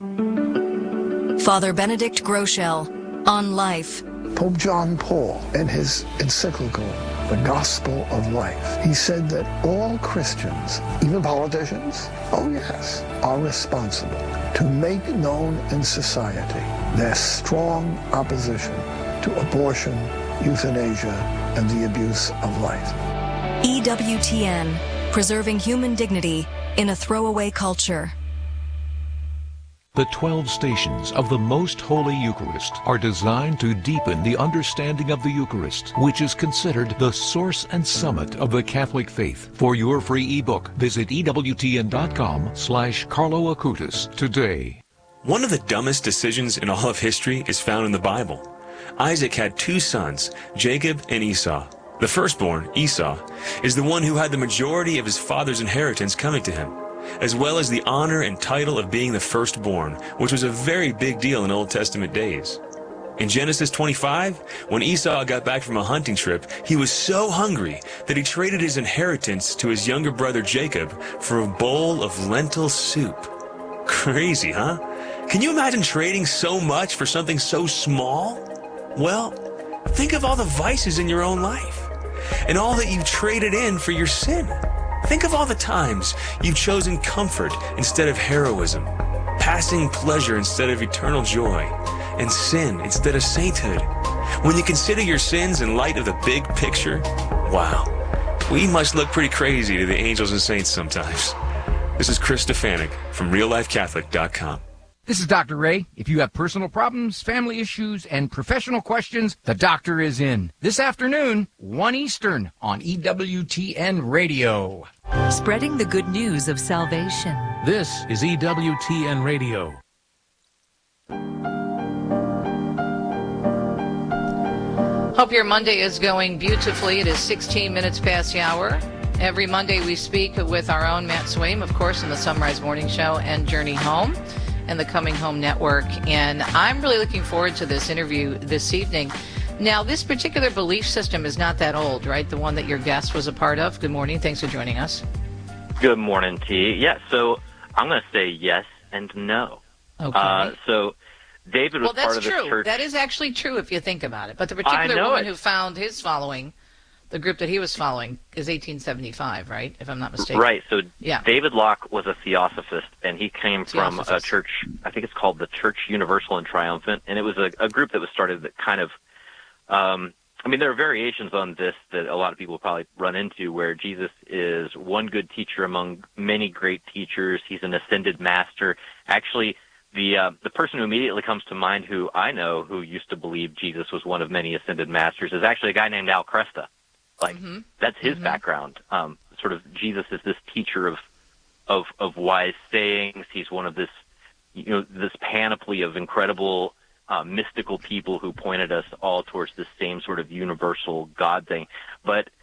Father Benedict Groeschel on life. Pope John Paul, in his encyclical, The Gospel of Life, he said that all Christians, even politicians, oh yes, are responsible to make known in society their strong opposition to abortion, euthanasia, and the abuse of life. EWTN, preserving human dignity in a throwaway culture. The 12 stations of the Most Holy Eucharist are designed to deepen the understanding of the Eucharist, which is considered the source and summit of the Catholic faith. For your free ebook, visit EWTN.com/Carlo Acutis today. One of the dumbest decisions in all of history is found in the Bible. Isaac had two sons, Jacob and Esau. The firstborn, Esau, is the one who had the majority of his father's inheritance coming to him, as well as the honor and title of being the firstborn, which was a very big deal in Old Testament days. In Genesis 25, when Esau got back from a hunting trip, he was so hungry that he traded his inheritance to his younger brother Jacob for a bowl of lentil soup. Crazy, huh? Can you imagine trading so much for something so small? Well, think of all the vices in your own life and all that you've traded in for your sin. Think of all the times you've chosen comfort instead of heroism, passing pleasure instead of eternal joy, and sin instead of sainthood. When you consider your sins in light of the big picture, wow, we must look pretty crazy to the angels and saints sometimes. This is Chris Stefanik from RealLifeCatholic.com. This is Dr. Ray. If you have personal problems, family issues, and professional questions, the doctor is in. This afternoon, 1 Eastern on EWTN Radio. Spreading the good news of salvation. This is EWTN Radio. Hope your Monday is going beautifully. It is 16 minutes past the hour. Every Monday we speak with our own Matt Swaim, of course, in the Sunrise Morning Show and Journey Home and the Coming Home Network. And I'm really looking forward to this interview this evening. Now, this particular belief system is not that old, right? The one that your guest was a part of. Good morning. Thanks for joining us. Good morning, T. Yeah, so I'm going to say yes and no. Okay. So David was part of the church. That is actually true if you think about it. But the particular woman who found his following, the group that he was following, is 1875, right? If I'm not mistaken. Right. So yeah. David Locke was a theosophist, and he came from a church, I think it's called the Church Universal and Triumphant, and it was a group that was started that kind of, I mean, there are variations on this that a lot of people probably run into, where Jesus is one good teacher among many great teachers. He's an ascended master. Actually, the person who immediately comes to mind, who I know, who used to believe Jesus was one of many ascended masters, is actually a guy named Al Kresta. Like, that's his background. Sort of Jesus is this teacher of wise sayings. He's one of this panoply of incredible mystical people who pointed us all towards the same sort of universal God thing. But